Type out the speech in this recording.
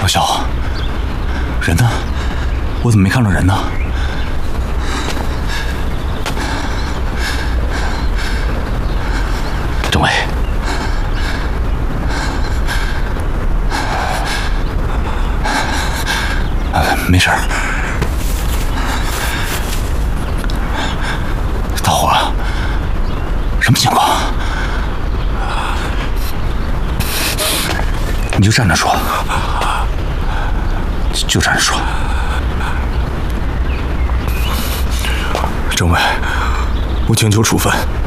晓，人呢？我怎么没看到人呢？政委，没事儿。大伙儿，什么情况？你就站着说，就站着说。 政委，我请求处分。